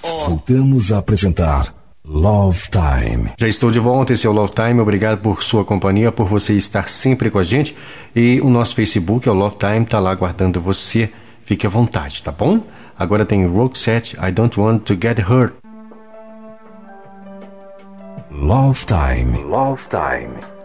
Voltamos a apresentar Love Time. Já estou de volta, esse é o Love Time. Obrigado por sua companhia, por você estar sempre com a gente. E o nosso Facebook é o Love Time, tá lá aguardando você. Fique à vontade, tá bom? Agora tem Roxette, I Don't Want to Get Hurt. Love Time. Love Time.